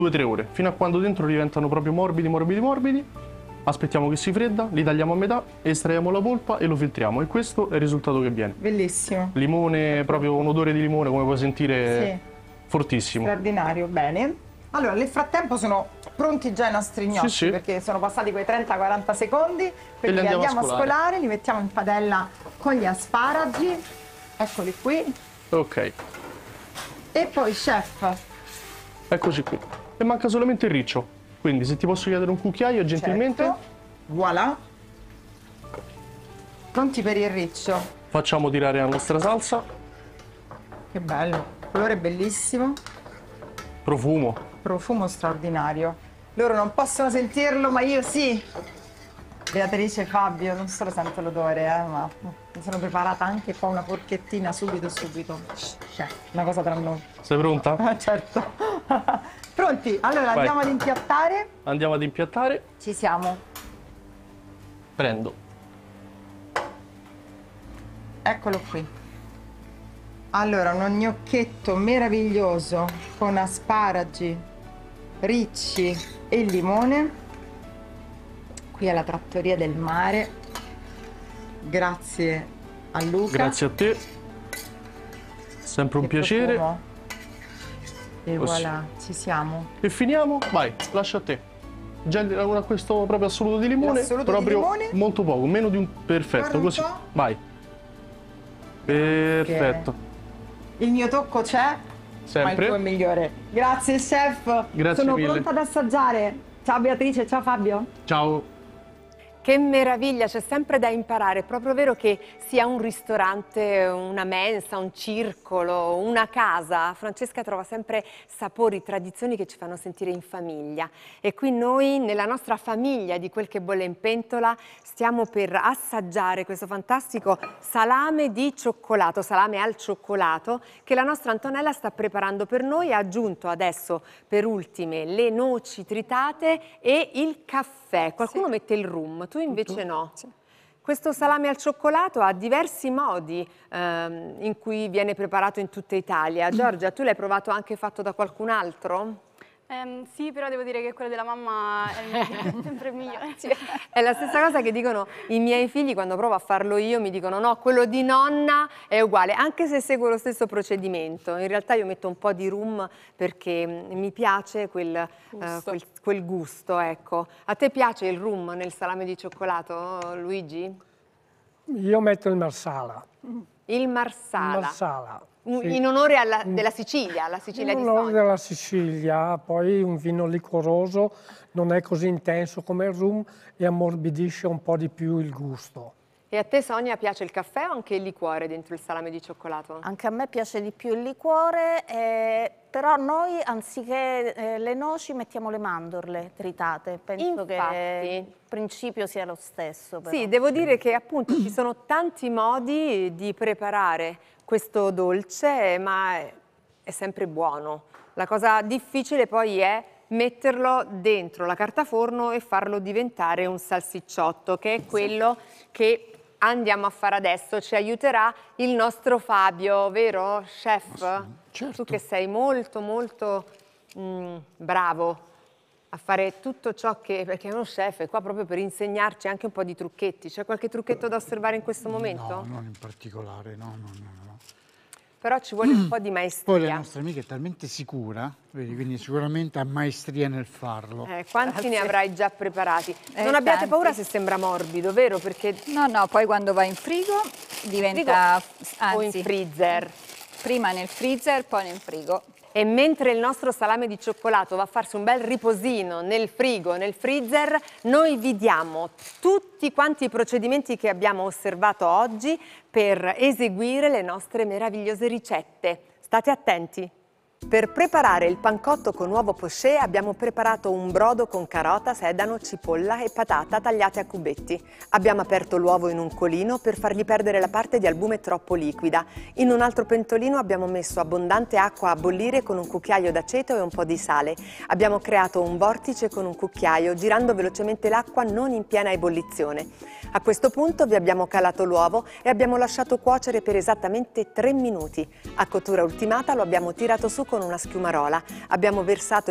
2-3 ore, fino a quando dentro diventano proprio morbidi, morbidi, morbidi. Aspettiamo che si fredda, li tagliamo a metà, estraiamo la polpa e lo filtriamo. E questo è il risultato che viene. Bellissimo. Limone, proprio un odore di limone, come puoi sentire, fortissimo. Straordinario, bene. Allora, nel frattempo sono pronti già i nostri gnocchi, Sì. perché sono passati quei 30-40 secondi, quindi li andiamo a scolare, li mettiamo in padella con gli asparagi, eccoli qui. Ok, E poi, chef, eccoci qui. E manca solamente il riccio. Quindi se ti posso chiedere un cucchiaio, gentilmente. certo. Voilà. Pronti per il riccio. Facciamo tirare la nostra salsa. Che bello, colore bellissimo, Profumo. profumo straordinario. Loro non possono sentirlo, ma io sì. Beatrice e Fabio, non solo sento l'odore, ma mi sono preparata anche qua una porchettina subito. Una cosa tra noi. Sei pronta? Ah, certo. Pronti? Allora Vai. andiamo ad impiattare. Andiamo ad impiattare. Ci siamo. Prendo. Eccolo qui. Allora, uno gnocchetto meraviglioso con asparagi, ricci e limone. Qui alla Trattoria del Mare. Grazie a Luca. Grazie a te. Sempre un Che piacere. profumo. E Così. voilà, ci siamo. E finiamo? Vai, lascia a te. Già questo proprio assoluto di limone. L'assoluto di proprio limone? molto poco, meno di un. Perfetto, Guarda un così. po'. Vai. Perfetto. Il mio tocco c'è, ma il Sempre. tuo è migliore. Grazie chef. Grazie Sono mille. pronta ad assaggiare. Ciao Beatrice, ciao Fabio. Ciao. Che meraviglia, c'è sempre da imparare, è proprio vero che sia un ristorante, una mensa, un circolo, una casa, Francesca trova sempre sapori, tradizioni che ci fanno sentire in famiglia e qui noi nella nostra famiglia di Quel che bolle in pentola stiamo per assaggiare questo fantastico salame di cioccolato, salame al cioccolato che la nostra Antonella sta preparando per noi, ha aggiunto adesso per ultime le noci tritate e il caffè, qualcuno mette il rum. Tu invece no. Sì. Questo salame al cioccolato ha diversi modi in cui viene preparato in tutta Italia. Giorgia, tu l'hai provato anche fatto da qualcun altro? Sì, però devo dire che quello della mamma è sempre migliore. Sì. È la stessa cosa che dicono i miei figli quando provo a farlo io, mi dicono no, quello di nonna è uguale, anche se seguo lo stesso procedimento. In realtà io metto un po' di rum perché mi piace quel gusto, ecco. A te piace il rum nel salame di cioccolato, Luigi? Io metto il marsala. Il marsala. Il marsala. Sì. In onore della Sicilia, alla Sicilia di In onore Sogno. della Sicilia, poi un vino liquoroso non è così intenso come il rum e ammorbidisce un po' di più il gusto. E a te Sonia piace il caffè o anche il liquore dentro il salame di cioccolato? Anche a me piace di più il liquore, però noi anziché le noci mettiamo le mandorle tritate. Penso che il principio sia lo stesso. Però. Sì, devo dire che appunto ci sono tanti modi di preparare questo dolce, ma è sempre buono. La cosa difficile poi è metterlo dentro la carta forno e farlo diventare un salsicciotto, che è quello che andiamo a fare adesso. Ci aiuterà il nostro Fabio, vero chef? Certo. Tu che sei molto molto bravo a fare tutto ciò che, perché è uno chef, è qua proprio per insegnarci anche un po' di trucchetti. C'è qualche trucchetto da osservare in questo momento? No, non in particolare, no. Però ci vuole un po' di maestria. Poi la nostra amica è talmente sicura, vedi, quindi sicuramente ha maestria nel farlo. Quanti ne avrai già preparati? Non abbiate tanti. paura se sembra morbido, vero? Perché No, poi quando va in frigo diventa... o in freezer. Prima nel freezer, poi nel frigo. E mentre il nostro salame di cioccolato va a farsi un bel riposino nel frigo, nel freezer, noi vi diamo tutti quanti i procedimenti che abbiamo osservato oggi per eseguire le nostre meravigliose ricette. State attenti! Per preparare il pancotto con uovo poché abbiamo preparato un brodo con carota, sedano, cipolla e patata tagliate a cubetti. Abbiamo aperto l'uovo in un colino per fargli perdere la parte di albume troppo liquida. In un altro pentolino abbiamo messo abbondante acqua a bollire con un cucchiaio d'aceto e un po' di sale. Abbiamo creato un vortice con un cucchiaio, girando velocemente l'acqua non in piena ebollizione. A questo punto vi abbiamo calato l'uovo e abbiamo lasciato cuocere per esattamente 3 minuti. A cottura ultimata lo abbiamo tirato su con una schiumarola. Abbiamo versato